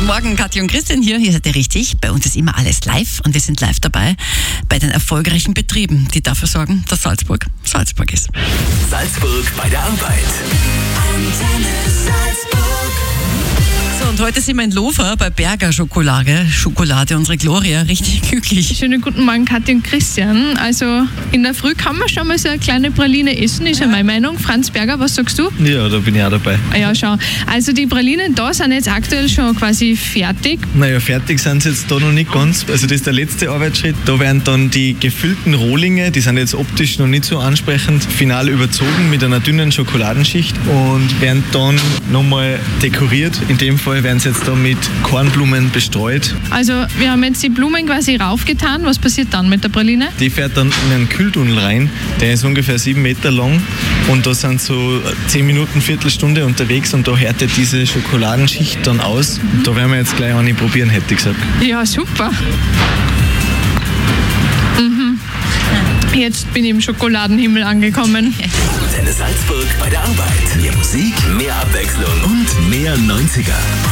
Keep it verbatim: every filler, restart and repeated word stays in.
Guten Morgen, Katja und Christian hier. Hier seid ihr richtig. Bei uns ist immer alles live und wir sind live dabei bei den erfolgreichen Betrieben, die dafür sorgen, dass Salzburg Salzburg ist. Salzburg bei der Arbeit. So, und heute sind wir in Lofer bei Berger Schokolade. Schokolade, unsere Gloria, richtig glücklich. Schönen guten Morgen, Katja und Christian. Also in der Früh kann man schon mal so eine kleine Praline essen, ist ja meine Meinung. Franz Berger, was sagst du? Ja, da bin ich auch dabei. Ja, schau. Also die Pralinen da sind jetzt aktuell schon quasi fertig. Naja, fertig sind sie jetzt da noch nicht ganz. Also das ist der letzte Arbeitsschritt. Da werden dann die gefüllten Rohlinge, die sind jetzt optisch noch nicht so ansprechend, final überzogen mit einer dünnen Schokoladenschicht und werden dann nochmal dekoriert. In dem Fall werden sie jetzt da mit Kornblumen bestreut. Also wir haben jetzt die Blumen quasi raufgetan. Was passiert dann mit der Praline? Die fährt dann in einen Kühltunnel rein. Der ist ungefähr sieben Meter lang und da sind so zehn Minuten, Viertelstunde unterwegs und da härtet diese Schokoladenschicht dann aus. Und da werden wir jetzt gleich eine probieren, hätte ich gesagt. Ja, super. Mhm. Jetzt bin ich im Schokoladenhimmel angekommen. Antenne Salzburg bei der Arbeit. Mehr Musik, mehr Abwechslung und mehr neunziger.